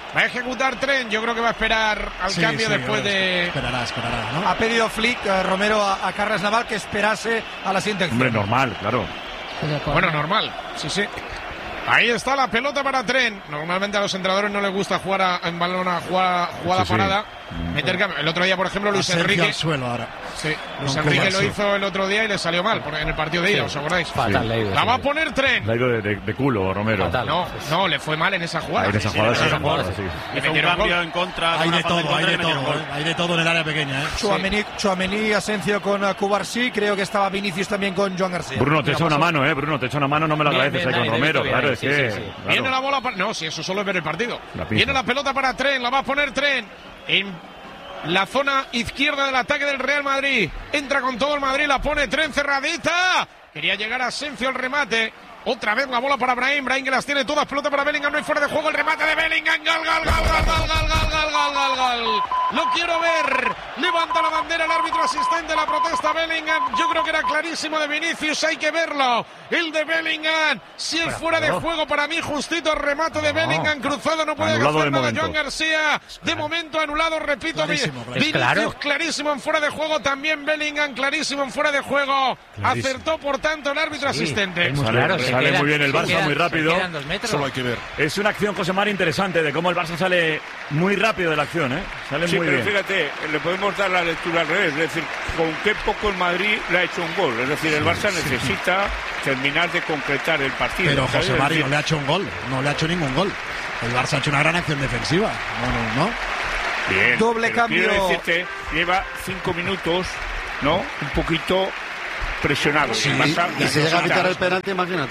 Va a ejecutar Trent, yo creo que va a esperar al Sí, cambio sí, después de... Esperará, esperará, ¿no? Ha pedido Flick, eh, Romero, a, a Carles Naval que esperase a la siguiente acción. Hombre, normal, claro. Bueno, normal, sí, sí. Ahí está la pelota para Trent. Normalmente a los entrenadores no les gusta jugar a, en balón a jugada, jugada Sí, sí. parada. Meter cambio. El otro día, por ejemplo, Luis Asensio Enrique. al suelo ahora. Sí, Luis Con Enrique Kovacic. lo hizo el otro día y le salió mal por- en el partido de ida, ¿os acordáis? Fatal, le ha ido, La sí. va a poner Trent. Le ha ido de, de- de culo, Romero. No, no, le fue mal en esa jugada. Ah, en esa jugada sí, en esa jugada sí. Le Hizo un metieron cambio gol. en contra. Hay una de falta en todo, hay contra y de le metieron todo, gol. ¿eh? Hay de todo en el área pequeña, ¿eh? Chouameni, Chouameni, Asensio con uh, Cubarsí, creo que estaba Vinicius también con Joan García. Bruno, te Mira, echa una pasó. mano, ¿eh? Bruno, te echa una mano, no me lo Bien, agradeces bien, ahí con Dani, Romero. bien, Claro, bien, es sí, que. sí, sí. claro. Viene la bola para... No, si eso solo es ver el partido. La pisa. Viene la pelota para Trent, la va a poner Trent en la zona izquierda del ataque del Real Madrid. Entra con todo el Madrid, la pone Trent cerradita. Quería llegar a Asensio al remate. Otra vez la bola para Brahim, Brahim que las tiene todas, pelota para Bellingham, no hay fuera de juego, el remate de Bellingham, gol, gol, gol, gol, gol, gol, gol, gol, gol, gol, gol. Lo quiero ver, levanta la bandera el árbitro asistente, la protesta Bellingham, yo creo que era clarísimo de Vinicius, hay que verlo, el de Bellingham, si es fuera de no. juego para mí, justito el remate de Bellingham, cruzado, no puede Anulado hacer de nada momento. Joan García, de momento anulado, repito, Clarísimo, Vi- clarísimo. Vinicius Claro. clarísimo en fuera de juego, también Bellingham clarísimo en fuera de juego, Clarísimo. acertó por tanto el árbitro Sí, asistente. es muy Sale, claro, se sale quedan- muy bien el se Barça, quedan- muy se rápido. quedan dos metros. Solo hay que ver. Es una acción, José Mari, interesante de cómo el Barça sale muy rápido de la acción, ¿eh? Sale Sí, muy pero bien. fíjate, le podemos dar la lectura al revés, es decir, con qué poco el Madrid le ha hecho un gol. Es decir, el Barça necesita terminar de concretar el partido. Pero ¿sabes? José Es Mari decir, no le ha hecho un gol, no le ha hecho ningún gol. El Barça ha hecho una gran acción defensiva. No, no, no. Bien, Doble pero cambio. Quiero decirte, lleva cinco minutos, ¿no? Un poquito presionado. Sí, El Barça y si llega a necesita- pitar el penalti, imagínate.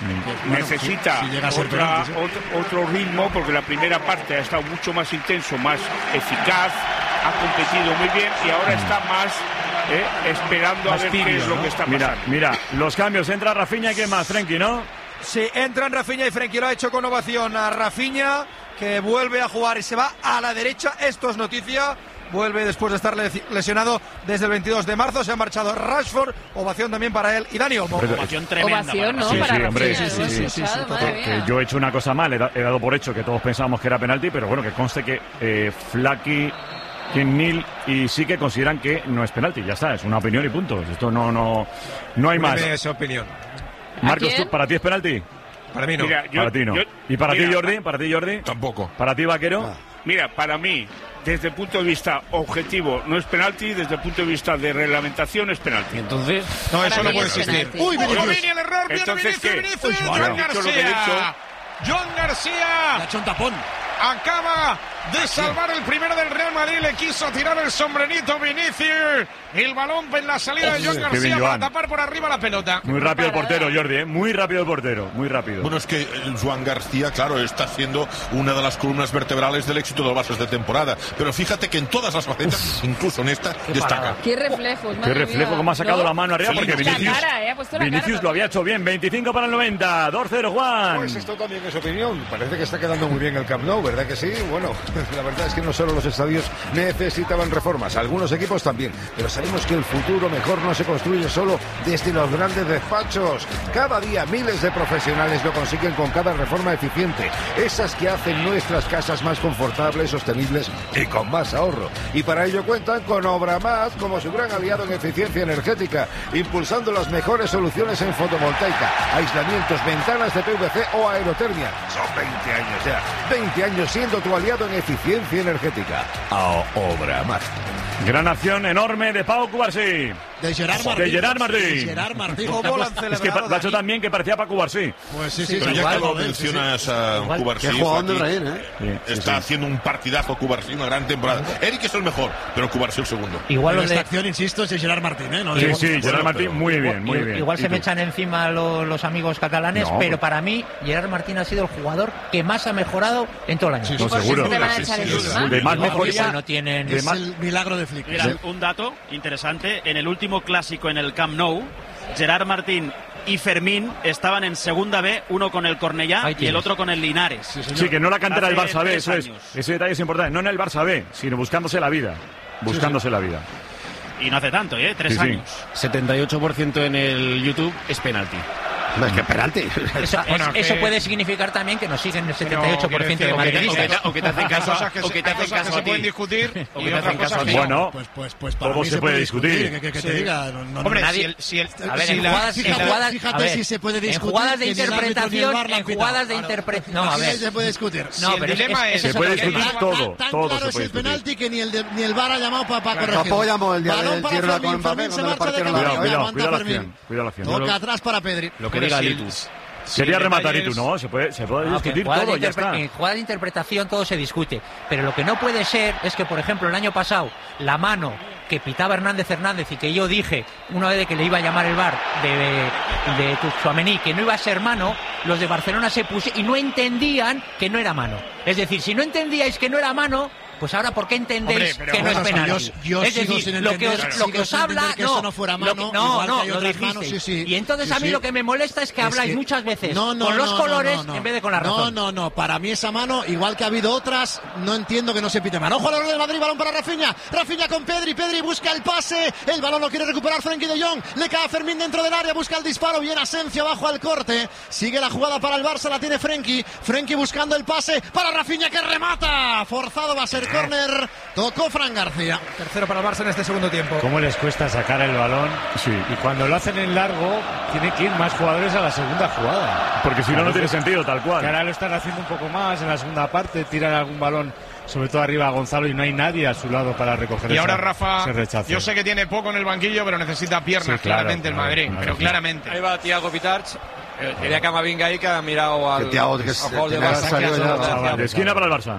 necesita si llega a ser otra- penalti, sí. otro, otro ritmo porque la primera parte ha estado mucho más intenso, más eficaz, ha competido muy bien y ahora está más eh, esperando Más a ver tibio, qué es lo ¿no? que está Mira, pasando. mira, los cambios. Entra Rafinha y qué más, Frenkie, ¿no? Sí, entran Rafinha y Frenkie, lo ha hecho con ovación a Rafinha, que vuelve a jugar y se va a la derecha. Esto es noticia. Vuelve después de estar lesi- lesionado desde el veintidós de marzo. Se ha marchado Rashford. Ovación también para él y Dani Olmo. Pero- Ovación tremenda. Ovación, ¿no? Sí, para sí, hombre, Rafinha, sí, lo he sí, sí, escuchado, madre Que mía. yo he hecho una cosa mal, he, da- he dado por hecho que todos pensábamos que era penalti, pero bueno, que conste que eh, Flaky, Nil y sí que consideran que no es penalti, ya está, es una opinión y punto. Esto no, no, no hay más. Dime esa opinión. Marcos, quién? ¿tú- ¿para ti es penalti? Para mí no. Mira, yo- para ti no. yo- ¿Y para mira, ti, Jordi? ¿Para ti, Jordi? Tampoco. ¿Para ti, Vaquero? Mira, para mí, desde el punto de vista objetivo, no es penalti, desde el punto de vista de reglamentación es penalti. Entonces, No, Para eso no mí puede es existir. penalti. Uy, Vinicius. Viene el error, viene Entonces, Vinicius, ¿qué? Vinicius, Pues, Joan yo he dicho lo que he García. dicho. Joan Le ha García hecho un tapón. acaba de salvar el primero del Real Madrid, le quiso tirar el sombrerito Vinicius. El balón en la salida de Joan Qué García bien, para Joan. tapar por arriba la pelota. Muy rápido el portero, Jordi, ¿eh? Muy rápido el portero, muy rápido. Bueno, es que el Joan García, claro, está siendo una de las columnas vertebrales del éxito del Barça esta temporada. Pero fíjate que en todas las facetas, incluso en esta, destaca. Qué reflejos, Qué madre reflejo, mía. cómo ha sacado ¿No? la mano arriba, Sí, porque la Vinicius, cara, eh, ha puesto la Vinicius cara lo había hecho bien. veinticinco para el noventa, dos cero, Juan. Pues esto también es opinión. Parece que está quedando muy bien el Camp Nou, ¿verdad que sí? Bueno, la verdad es que no solo los estadios necesitaban reformas, algunos equipos también. Pero sabemos que el futuro mejor no se construye solo desde los grandes despachos. Cada día miles de profesionales lo consiguen con cada reforma eficiente. Esas que hacen nuestras casas más confortables, sostenibles y con más ahorro. Y para ello cuentan con Obramat como su gran aliado en eficiencia energética, impulsando las mejores soluciones en fotovoltaica, aislamientos, ventanas de P V C o aerotermia. Son veinte años ya. veinte años siendo tu aliado en eficiencia energética. A Obramat. Gran acción enorme de Pau Cubarsí. De Gerard De Martín. Gerard Martín. De Gerard Martín. ¿Cómo lo han Es que celebrado, lo ha hecho Dani? también que parecía Paco Cubarsí. Pues sí, sí. Pero ya igual, que lo joder, sí, mencionas a Igual. Cubarsí, Qué jugador de Joaquín, Reín, ¿eh? Sí, sí, está sí. haciendo un partidazo Cubarsí, una gran temporada. Eric es el mejor, pero Cubarsí el segundo. Igual Pero los esta de, acción, insisto, es de Gerard Martín, ¿eh? No Sí, digo- sí, Gerard Bueno, Martín, pero- muy bien, muy i- bien. igual ¿Y se tú? me echan encima lo- los amigos catalanes, No, pero pues- para mí Gerard Martín ha sido el jugador que más ha mejorado en todo el año. Sí, No, ¿Por qué seguro. se te van a Sí, echar sí, encima? sí. De más Igual mejoría. no tienen... de Es más- el milagro de Flick. Mira, un dato interesante. En el último clásico en el Camp Nou, Gerard Martín y Fermín estaban en segunda B, uno con el Cornellá Ahí y el tienes. otro con el Linares. Sí, que no la cantera del Hace Barça B, tres eso es. años. Ese detalle es importante. No en el Barça B, sino buscándose la vida. Buscándose la vida. Y no hace tanto, ¿eh? Tres Sí, sí. años. setenta y ocho por ciento en el YouTube es penalti. Es que penalti. Eso, es- Bueno, eso que- puede significar también que nos siguen el setenta y ocho por ciento de Pero, quiero decir, madridistas. o que te hacen caso, o que te hacen caso se a ti. pueden discutir O y que te otras hacen caso cosas a ti. que no. Bueno, Pues, pues, pues para todo mí se puede discutir. Que, que- que te Sí. diga. No, no, Hombre, no. si el, si el, A ver, si en la- jugadas, fíjate, en jugadas, fíjate a ver, si se puede en discutir jugadas de que ni el árbitro ni el interpretación, V A R lo han en pitado. jugadas de Claro. interpretación. No, Aquí a ver. se puede discutir. No, Si el pero es- dilema es- es- eso Se puede es lo que discutir digo. todo, Tan todo claro se es puede el discutir. penalti que ni el, de- ni el V A R ha llamado para Claro, corregir. tampoco llamó el día Balón del para Girona Fermín, con Mbappé, Fermín se cuando le marcha de partieron la cabeza, cabeza. Cuidado, aguanta cuidado la Fermín. acción, cuidado la acción. Toca atrás para Pedri. Lo que Hombre, diga si el- Litus. si Quería el rematar detalle y tú, es- no, se puede, se puede No, que en discutir jugadas todo, de ya interpre- está. En jugadas de interpretación todo se discute. Pero lo que no puede ser es que, por ejemplo, el año pasado, la mano que pitaba Hernández Hernández y que yo dije una vez de que le iba a llamar el V A R de, de Tchouaméni, que no iba a ser mano, los de Barcelona se pusieron y no entendían que no era mano. Es decir, si no entendíais que no era mano, pues ahora ¿por qué entendéis Hombre, pero que no bueno, es sí, penalti? yo- yo es sigo decir, sin lo que os, entender, lo sigo que os sin habla, entender que no, eso no fuera lo mano, que- no, igual no, que hay lo otras dijisteis. manos, sí, sí. Y entonces Sí, a mí sí. lo que me molesta es que Es habláis que- muchas veces No, no, con los no, colores no, no. en vez de con la razón. No, no, no. Para mí esa mano, igual que ha habido otras, no entiendo que no se pite mano. Ojo al del Madrid, balón para Rafinha. Rafinha con Pedri. Pedri busca el pase. El balón lo quiere recuperar Frenkie de Jong. Le cae a Fermín dentro del área. Busca el disparo. Bien Asensio abajo al corte. Sigue la jugada para el Barça. La tiene Frenkie. Frenkie buscando el pase para Rafinha que remata. Forzado va a ser córner. Tocó Fran García. Tercero para el Barça en este segundo tiempo. ¿Cómo les cuesta sacar el balón? Sí. Y cuando lo hacen en largo, tiene que ir más jugadores a la segunda jugada. Porque si no, no tiene sentido, tal Que cual. ahora lo están haciendo un poco más en la segunda parte, tiran algún balón, sobre todo arriba a Gonzalo, y no hay nadie a su lado para recoger Y esa- ahora Rafa, ese rechazo. yo sé que tiene poco en el banquillo, pero necesita piernas, Sí, claro, claramente el claro, Madrid, claro, pero sí. claramente. Ahí va Thiago Pitarch. Eh, Quería Camavinga ahí que ha mirado al, Que Thiago, que al se- jugador de que ha Barça, que salido ha ya, salido chaval. hacia- De esquina para el Barça.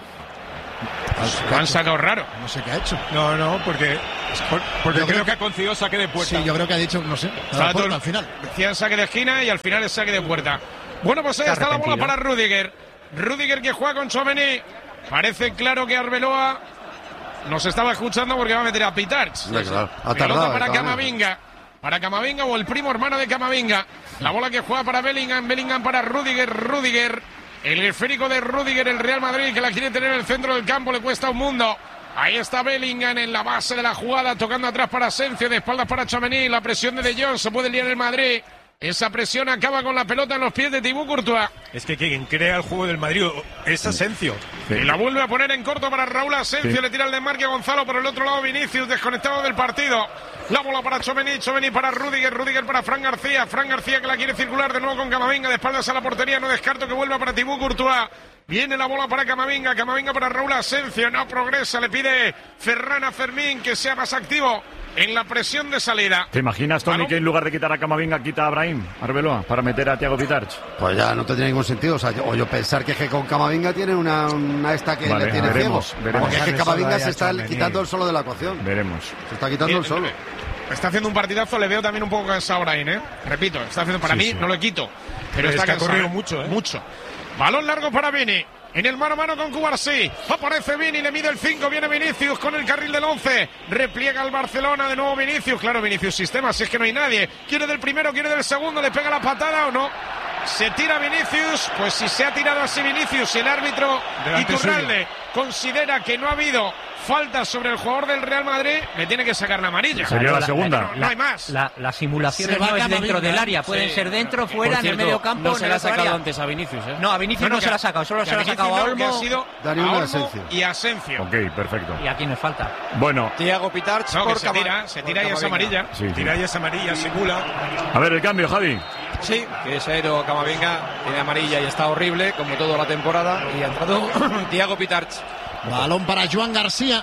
Lo han sacado raro. No sé qué ha hecho. No, no, porque, por- porque Yo creo creo que ha concedido saque de puerta. Sí, yo creo que ha dicho, no sé, a la Estaba puerta todo- al final. Decían saque de esquina y al final es saque de puerta. Bueno, pues ahí Está está la bola arrepentido. para Rüdiger. Rüdiger que juega con Tchouaméni. Parece claro que Arbeloa nos estaba escuchando porque va a meter a Pitarch. Hombre, claro. Ha Pelota tardado, para eh, Camavinga. Para Camavinga o el primo hermano de Camavinga. La bola que juega para Bellingham. Bellingham para Rüdiger. Rüdiger. El esférico de Rüdiger, el Real Madrid, que la quiere tener en el centro del campo. Le cuesta un mundo. Ahí está Bellingham en la base de la jugada. Tocando atrás para Asensio. De espaldas para Tchouaméni. La presión de De Jong. Se puede liar el Madrid. Esa presión acaba con la pelota en los pies de Thibaut Courtois. Es que quien crea el juego del Madrid es Asensio. Sí. Y la vuelve a poner en corto para Raúl Asensio. Sí. Le tira el desmarque a Gonzalo. Por el otro lado Vinicius, desconectado del partido. La bola para Tchouaméni. Tchouaméni para Rüdiger. Rüdiger para Fran García. Fran García que la quiere circular de nuevo con Camavinga. De espaldas a la portería. No descarto que vuelva para Thibaut Courtois. Viene la bola para Camavinga. Camavinga para Raúl Asensio. No progresa. Le pide Ferran a Fermín que sea más activo en la presión de salida. ¿Te imaginas, Tony, Balón. que en lugar de quitar a Camavinga quita a Abraham Arbeloa para meter a Thiago Pitarch? Pues ya no tendría ningún sentido. O sea, yo, o yo pensar que, es que con Camavinga tiene una, una esta que Vale, le tiene veremos, ciego. veremos. Porque es que Dejarle Camavinga solo se ahí a está Tchouaméni. quitando el solo de la ecuación. Veremos. Se está quitando el solo. Está haciendo un partidazo, le veo también un poco cansado ahora, ¿eh? Repito, está haciendo para Sí, mí, sí. no lo quito. Pero Pero está es que ha cansado, corrido ¿eh? mucho, ¿eh? Mucho. Balón largo para Vini. En el mano a mano con Cubarsí. Aparece Vini, le mide el cinco. Viene Vinicius con el carril del once. Repliega el Barcelona. De nuevo Vinicius. Claro, Vinicius sistema, si es que no hay nadie. Quiere del primero, quiere del segundo. ¿Le pega la patada o no? Se tira Vinicius. Pues si se ha tirado así Vinicius, el árbitro Delante Iturralde considera que no ha habido falta sobre el jugador del Real Madrid, le tiene que sacar la amarilla. Sería la la- segunda. No, no hay más. La, las simulaciones Se va no es Camavinga, dentro del área, pueden sí. ser dentro, Por fuera, en el cierto, medio campo, no en se el le ha otro sacado área. antes a Vinicius, ¿eh? No, a Vinicius No, no, no, que- se la ha sacado, solo que se la ha Vinicius sacado a no, que ha Olmo sido Dani a Olmo y Olmo Asensio. y Asensio. Ok, perfecto. y a quién nos falta. Bueno, Thiago Pitarch No, que por se Cama- tira, se por tira y es Camavinga. amarilla. sí, sí. Tira y es amarilla, simula. A ver el cambio, Javi. Sí, que se ha ido Camavinga, tiene amarilla y está horrible, como toda la temporada, y ha entrado Thiago Pitarch. Balón para Joan García.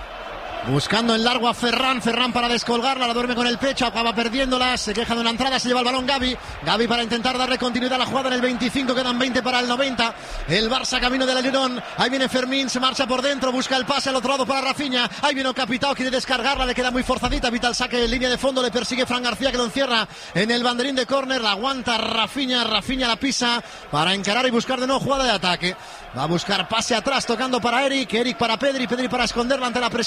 Buscando en largo a Ferran, Ferran para descolgarla, la duerme con el pecho, acaba perdiéndola, se queja de una entrada, se lleva el balón Gavi, Gavi para intentar darle continuidad a la jugada en el veinticinco, quedan veinte para el noventa, el Barça camino del Alerón, ahí viene Fermín, se marcha por dentro, busca el pase al otro lado para Rafinha, ahí viene Capitao, quiere descargarla, le queda muy forzadita, evita el saque en línea de fondo, le persigue Fran García que lo encierra en el banderín de córner, la aguanta Rafinha, Rafinha la pisa para encarar y buscar de nuevo jugada de ataque. Va a buscar pase atrás, tocando para Eric, Eric para Pedri, Pedri para esconderla ante la presión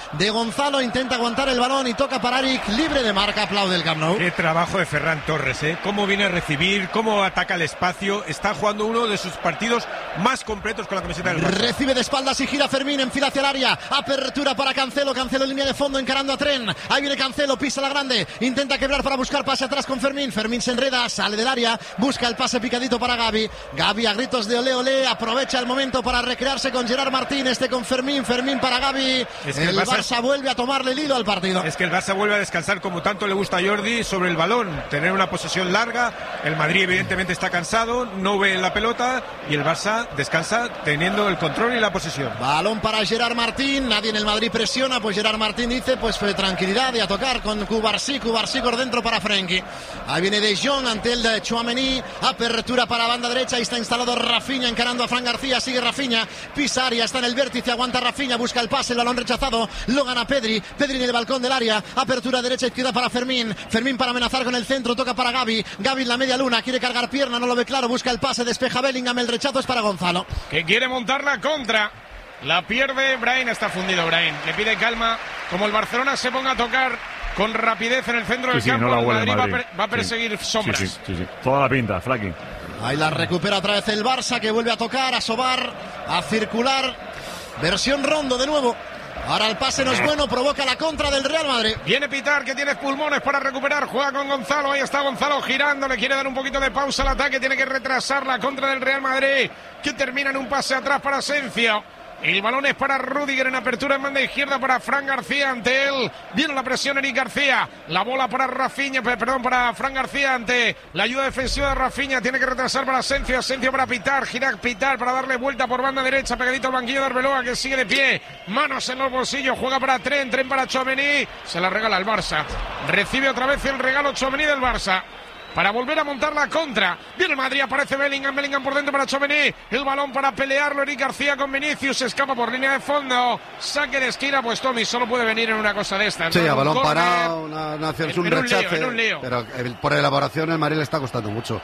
de Gonzalo, intenta aguantar el balón y toca para Eric, libre de marca, aplaude el Camp Nou. Qué trabajo de Ferran Torres, ¿eh? Cómo viene a recibir, cómo ataca el espacio. Está jugando uno de sus partidos más completos con la camiseta del Barça. Recibe de espaldas y gira Fermín, enfila hacia el área. Apertura para Cancelo, Cancelo en línea de fondo encarando a Tren. Ahí viene Cancelo, pisa la grande, intenta quebrar para buscar pase atrás con Fermín. Fermín se enreda, sale del área, busca el pase picadito para Gavi. Gavi a gritos de olé olé, aprovecha el momento para recrearse con Gerard Martín, este con Fermín, Fermín para Gavi. Es que el el Barça... Barça vuelve a tomarle el hilo al partido. Es que el Barça vuelve a descansar como tanto le gusta a Jordi sobre el balón, tener una posesión larga. El Madrid evidentemente está cansado, no ve la pelota y el Barça descansa teniendo el control y la posesión. Balón para Gerard Martín, nadie en el Madrid presiona, pues Gerard Martín dice pues fue tranquilidad y a tocar con Cubarsí, Cubarsí por dentro para Frenkie. Ahí viene De Jong ante el de Tchouaméni, apertura para la banda derecha, ahí está instalado Rafinha encarando a Fran García, sigue Rafinha, pisa área, está en el vértice, aguanta Rafinha, busca el pase, el balón rechazado, lo gana Pedri, Pedri en el balcón del área, apertura derecha izquierda para Fermín, Fermín para amenazar con el centro, toca para Gavi, Gavi en la media luna, quiere cargar pierna, no lo ve claro, busca el pase, despeja Bellingham, el rechazo es para Gonzalo. Que quiere montar la contra. La pierde Brain, está fundido Brain. Le pide calma. Como el Barcelona se ponga a tocar con rapidez en el centro Sí, del sí, campo, no la el huele Madrid, Madrid. Va, a per- va a perseguir Sí. sombras. Sí, sí, sí, sí. Toda la pinta, Flaky. Ahí la recupera otra vez el Barça, que vuelve a tocar, a sobar, a circular. Versión Rondo de nuevo. Ahora el pase no es bueno, provoca la contra del Real Madrid. Viene Pitar, que tiene pulmones para recuperar, juega con Gonzalo, ahí está Gonzalo girando, le quiere dar un poquito de pausa al ataque, tiene que retrasar la contra del Real Madrid, que termina en un pase atrás para Asensio. El balón es para Rüdiger en apertura en banda izquierda para Fran García ante él. Viene la presión Eric García. La bola para Rafinha, perdón, para Fran García ante la ayuda defensiva de Rafinha. Tiene que retrasar para Asensio. Asensio para Pitar. Gira Pitar para darle vuelta por banda derecha. Pegadito al banquillo de Arbeloa, que sigue de pie. Manos en los bolsillos. Juega para Tren. Tren para Tchouaméni. Se la regala el Barça. Recibe otra vez el regalo Tchouaméni del Barça. Para volver a montar la contra. Viene el Madrid, aparece Bellingham, Bellingham por dentro para Tchouaméni. El balón para pelearlo, Eric García con Vinicius, se escapa por línea de fondo. Saque de esquina, pues Tommy solo puede venir en una cosa de esta. Sí, a balón córner, parado, una, una acción, en, un en un rechace. lío, en un lío. Pero el, por elaboración el Madrid le está costando mucho.